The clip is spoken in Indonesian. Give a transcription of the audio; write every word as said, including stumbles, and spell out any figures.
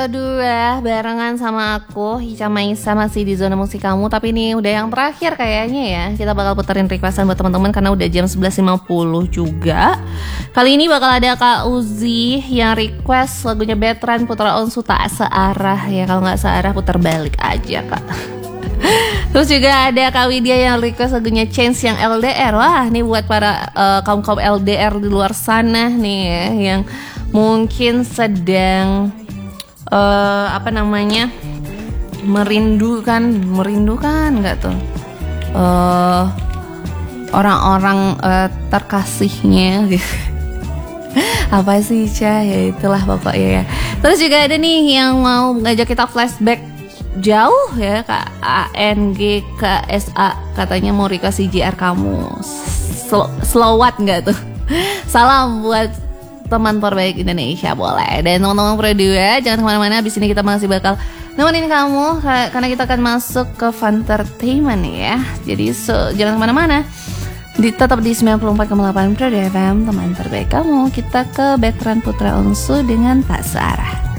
Kedua barengan sama aku Ica Maisa masih di zona musik kamu. Tapi ini udah yang terakhir kayaknya ya. Kita bakal puterin requestan buat teman-teman karena udah jam sebelas lima puluh juga. Kali ini bakal ada Kak Uzi yang request lagunya Betran Putra Onsu Tak Searah ya. Kalau nggak searah putar balik aja Kak. Terus juga ada Kak Widya yang request lagunya Change yang L D R. Wah ini buat para uh, kaum-kaum L D R di luar sana nih ya, yang mungkin sedang Uh, apa namanya merindukan merindukan nggak tuh uh, orang-orang uh, terkasihnya gitu. Apa sih Ca, ya itulah pokoknya ya. Terus juga ada nih yang mau ngajak kita flashback jauh ya, Kak A N G K S A katanya mau request C J R kamu. Slow, slowat nggak tuh? Salam buat teman terbaik Indonesia boleh. Dan teman-teman Pro dua jangan kemana-mana. Abis ini kita masih bakal nemenin kamu karena kita akan masuk ke Funtertainment ya. Jadi so, jangan kemana-mana, di, tetap di sembilan puluh empat koma delapan Pro F M, teman terbaik kamu. Kita ke Betran Putra Onsu dengan Tak Searah.